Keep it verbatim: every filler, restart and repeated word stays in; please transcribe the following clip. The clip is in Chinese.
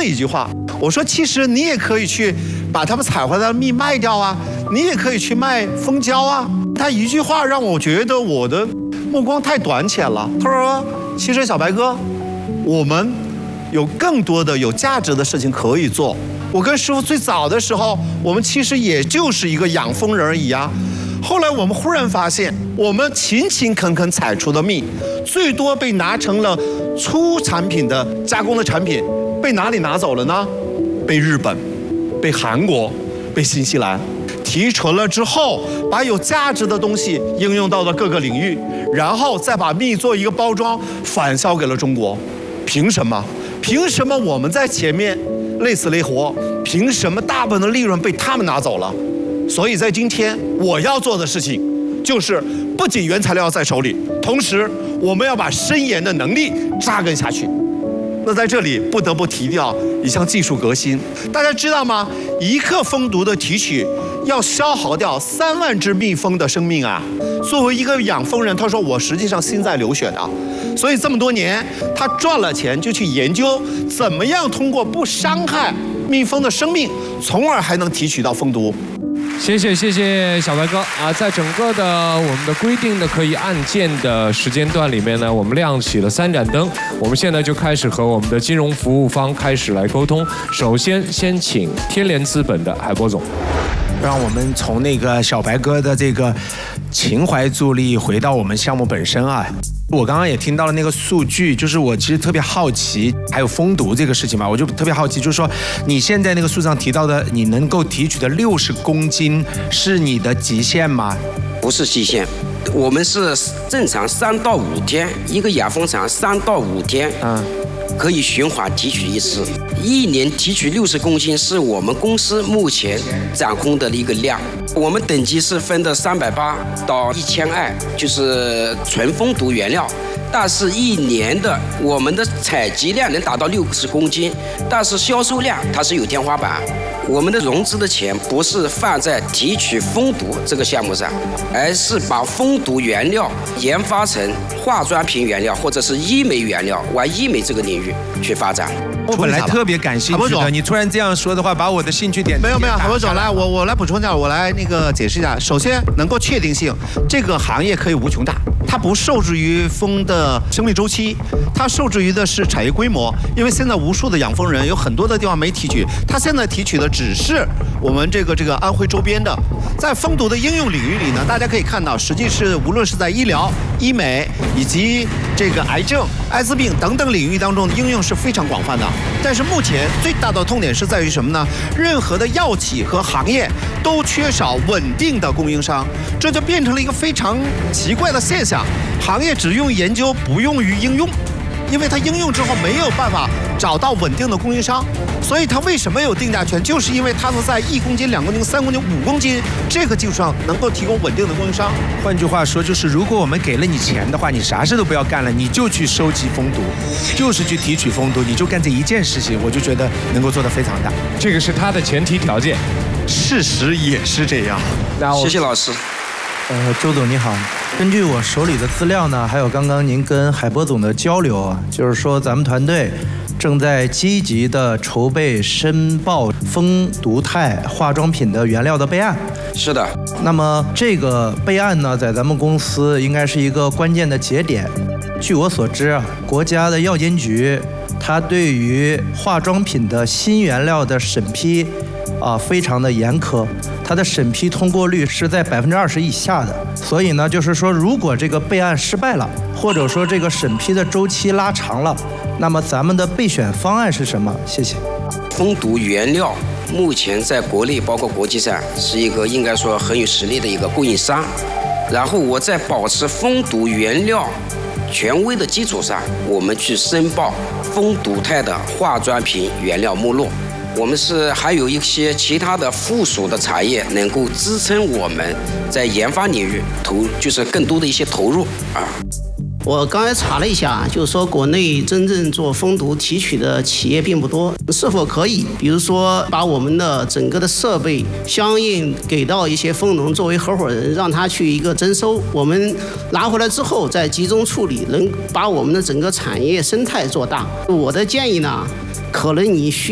的一句话，我说其实你也可以去把他们采回来的蜜卖掉啊，你也可以去卖蜂胶啊。他一句话让我觉得我的目光太短浅了。他说，其实小白哥，我们有更多的有价值的事情可以做。我跟师傅最早的时候，我们其实也就是一个养蜂人而已啊。后来我们忽然发现，我们勤勤恳恳采出的蜜，最多被拿成了粗产品的加工的产品，被哪里拿走了呢？被日本、被韩国、被新西兰提纯了之后，把有价值的东西应用到了各个领域，然后再把蜜做一个包装，返销给了中国。凭什么？凭什么我们在前面累死累活？凭什么大部分的利润被他们拿走了？所以在今天我要做的事情，就是不仅原材料在手里，同时我们要把深研的能力扎根下去。那在这里不得不提到一项技术革新，大家知道吗？一克蜂毒的提取要消耗掉三万只蜜蜂的生命啊！作为一个养蜂人，他说我实际上心在流血的，所以这么多年他赚了钱就去研究怎么样通过不伤害蜜蜂的生命，从而还能提取到蜂毒。 谢谢谢谢小白哥啊！在整个的我们的规定的可以按键的时间段里面呢，我们亮起了三盏灯。我们现在就开始和我们的金融服务方开始来沟通。首先，先请天联资本的海波总， 让我们从那个小白哥的这个情怀助力回到我们项目本身啊。我刚刚也听到了那个数据，就是我其实特别好奇，还有蜂毒这个事情嘛，我就特别好奇，就是说你现在那个书上提到的，你能够提取的六十公斤是你的极限吗？ 不是极限，我们是正常三到五天，一个养蜂场三到五天，嗯，可以循环提取一次。一年提取六十公斤是我们公司目前掌控的一个量。我们等级是分的三百八到一千二，就是纯蜂毒原料。但是，一年的我们的采集量能达到六十公斤，但是销售量它是有天花板。我们的融资的钱不是放在提取蜂毒这个项目上，而是把蜂毒原料研发成化妆品原料或者是医美原料，往医美这个领域去发展。 我本来特别感兴趣的，你突然这样说的话，把我的兴趣点没有没有，海波总来，我我来补充一下，我来那个解释一下。首先，能够确定性，这个行业可以无穷大，它不受制于蜂的生命周期，它受制于的是产业规模。因为现在无数的养蜂人有很多的地方没提取，它现在提取的只是我们这个这个安徽周边的。在蜂毒的应用领域里呢，大家可以看到，实际是无论是在医疗、医美以及这个癌症、艾滋病等等领域当中的应用是非常广泛的。但是目前最大的痛点是在于什么呢？任何的药企和行业都缺少稳定的供应商，这就变成了一个非常奇怪的现象。行业只用研究，不用于应用，因为它应用之后没有办法找到稳定的供应商，所以它为什么有定价权？就是因为它能在一公斤、两公斤、三公斤、五公斤这个基础上能够提供稳定的供应商。 换句话说，就是如果我们给了你钱的话，你啥事都不要干了，你就去收集蜂毒，就是去提取蜂毒，你就干这一件事情，我就觉得能够做得非常大。 这个是他的前提条件， 事实也是这样。 谢谢老师。 呃，周总你好，根据我手里的资料呢，还有刚刚您跟海波总的交流啊，就是说咱们团队正在积极的筹备申报蜂毒肽化妆品的原料的备案。 是的。 那么这个备案呢，在咱们公司应该是一个关键的节点。据我所知啊，国家的药监局它对于化妆品的新原料的审批啊，非常的严苛，它的审批通过率是在百分之二十以下的。所以呢，就是说，如果这个备案失败了，或者说这个审批的周期拉长了，那么咱们的备选方案是什么？谢谢。 蜂毒原料目前在国内包括国际上是一个应该说很有实力的一个供应商。然后我在保持蜂毒原料权威的基础上，我们去申报蜂毒肽的化妆品原料目录。我们是还有一些其他的附属的产业能够支撑我们在研发领域投，就是更多的一些投入啊。 我刚才查了一下，就是说国内真正做蜂毒提取的企业并不多，是否可以，比如说把我们的整个的设备相应给到一些蜂农作为合伙人，让他去一个征收，我们拿回来之后再集中处理，能把我们的整个产业生态做大。我的建议呢，可能你需